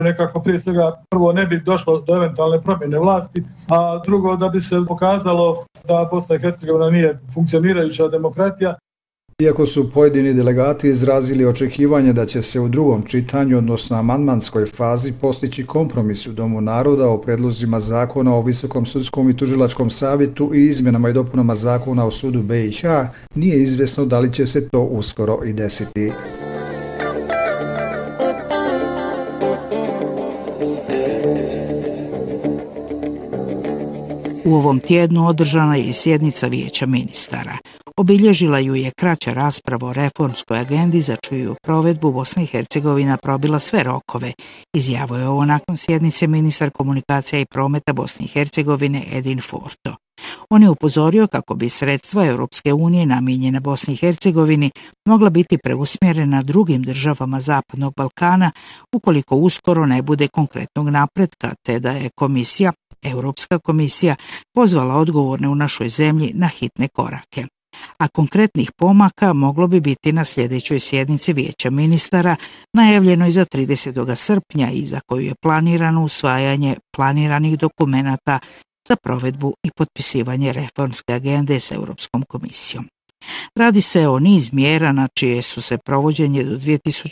nekako prije svega prvo ne bi došlo do eventualne promjene vlasti, a drugo da bi se pokazalo da Bosna i Hercegovina nije funkcionirajuća demokratija. Iako su pojedini delegati izrazili očekivanje da će se u drugom čitanju, odnosno amandmanskoj fazi, postići kompromis u Domu naroda o predlozima zakona o Visokom sudskom i tužilačkom savjetu i izmjenama i dopunama zakona o sudu BiH, nije izvjesno da li će se to uskoro i desiti. U ovom tjednu održana je sjednica Vijeća ministara. Obilježila ju je kraća rasprava o reformskoj agendi za čiju provedbu Bosna i Hercegovina probila sve rokove. Izjavio je ovo nakon sjednice ministar komunikacija i prometa Bosne i Hercegovine Edin Forto. On je upozorio kako bi sredstva Europske unije namijenjena Bosni i Hercegovini mogla biti preusmjerena drugim državama Zapadnog Balkana ukoliko uskoro ne bude konkretnog napretka, te da je Europska komisija pozvala odgovorne u našoj zemlji na hitne korake. A konkretnih pomaka moglo bi biti na sljedećoj sjednici Vijeća ministara, najavljenoj za 30. srpnja i za koju je planirano usvajanje planiranih dokumenata za provedbu i potpisivanje reformske agende s Europskom komisijom. Radi se o niz mjera na čije su se provođenje do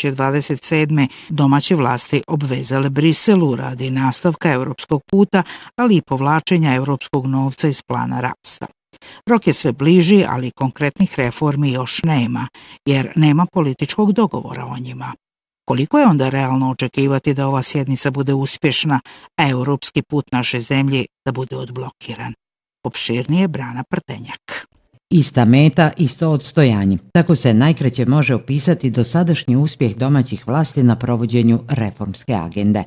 2027. domaće vlasti obvezale Briselu radi nastavka europskog puta, ali i povlačenja europskog novca iz plana rasta. Rok je sve bliži, ali konkretnih reformi još nema, jer nema političkog dogovora o njima. Koliko je onda realno očekivati da ova sjednica bude uspješna, a europski put naše zemlje da bude odblokiran? Opširnije Brana Prtenjak. Ista meta, isto odstojanje. Tako se najkraće može opisati dosadašnji uspjeh domaćih vlasti na provođenju reformske agende.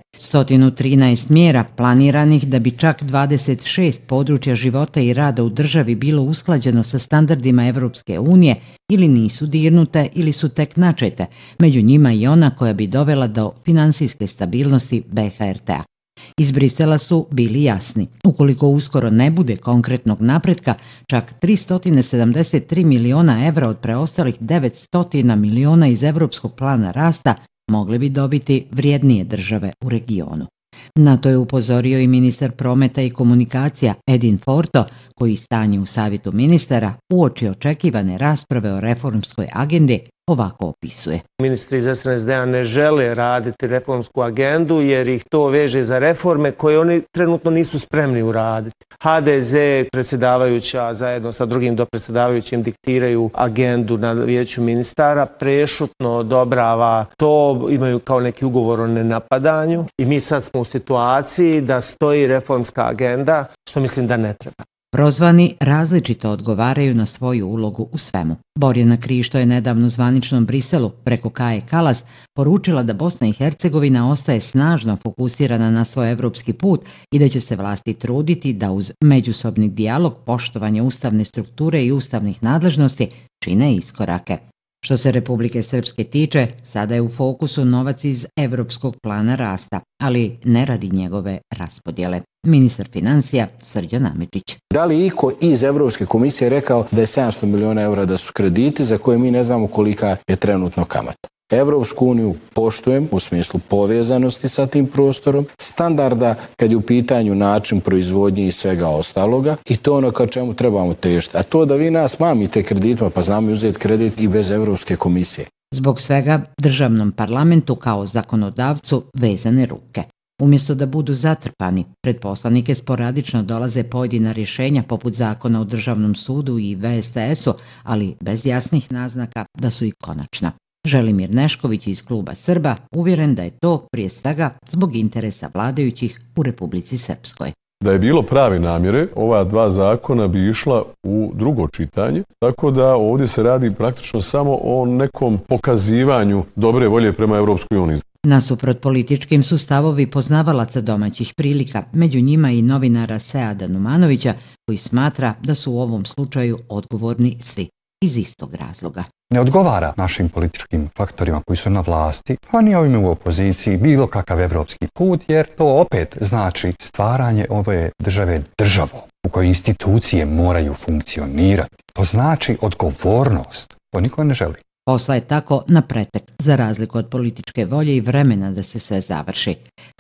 113 mjera planiranih da bi čak 26 područja života i rada u državi bilo usklađeno sa standardima Europske unije ili nisu dirnute ili su tek načete, među njima i ona koja bi dovela do finansijske stabilnosti BiH-a. Iz Brisela su bili jasni. Ukoliko uskoro ne bude konkretnog napretka, čak 373 miliona evra od preostalih 900 miliona iz Europskog plana rasta mogli bi dobiti vrijednije države u regionu. Na to je upozorio i ministar prometa i komunikacija Edin Forto, koji stanje u savjetu ministara uoči očekivane rasprave o reformskoj agendi ovako opisuje. Ministri iz SNSD-a ne žele raditi reformsku agendu jer ih to veže za reforme koje oni trenutno nisu spremni uraditi. HDZ, predsjedavajuća, zajedno sa drugim dopredsjedavajućim diktiraju agendu na Vijeću ministara, prešutno odobrava to, imaju kao neki ugovor o nenapadanju i mi sad smo u situaciji da stoji reformska agenda, što mislim da ne treba. Prozvani različito odgovaraju na svoju ulogu u svemu. Borjana Krišto je nedavno zvaničnom Briselu preko Kaje Kalas poručila da Bosna i Hercegovina ostaje snažno fokusirana na svoj evropski put i da će se vlasti truditi da uz međusobni dijalog, poštovanje ustavne strukture i ustavnih nadležnosti čine iskorake. Što se Republike Srpske tiče, sada je u fokusu novac iz Evropskog plana rasta, ali ne radi njegove raspodjele. Ministar financija Srđan Amidžić. Da li iko iz Evropske komisije rekao da je 700 miliona evra da su krediti za koje mi ne znamo kolika je trenutno kamata? Evropsku uniju poštujem u smislu povezanosti sa tim prostorom, standarda kad je u pitanju način proizvodnje i svega ostaloga i to ono ka čemu trebamo težiti. A to da vi nas mamite kreditima, pa znamo uzeti kredit i bez Evropske komisije. Zbog svega državnom parlamentu kao zakonodavcu vezane ruke. Umjesto da budu zatrpani, pred poslanike sporadično dolaze pojedina rješenja poput zakona o državnom sudu i VSTS-u, ali bez jasnih naznaka da su i konačna. Želimir Nešković iz kluba Srba uvjeren da je to prije svega zbog interesa vladajućih u Republici Srpskoj. Da je bilo prave namjere, ova dva zakona bi išla u drugo čitanje, tako da ovdje se radi praktično samo o nekom pokazivanju dobre volje prema Europskoj uniji. Nasuprot političkim su stavovi poznavalaca domaćih prilika, među njima i novinara Seada Numanovića, koji smatra da su u ovom slučaju odgovorni svi, iz istog razloga. Ne odgovara našim političkim faktorima koji su na vlasti, a ni ovime u opoziciji, bilo kakav evropski put, jer to opet znači stvaranje ove države državom u kojoj institucije moraju funkcionirati. To znači odgovornost. To niko ne želi. Posla je tako na pretek, za razliku od političke volje i vremena da se sve završi.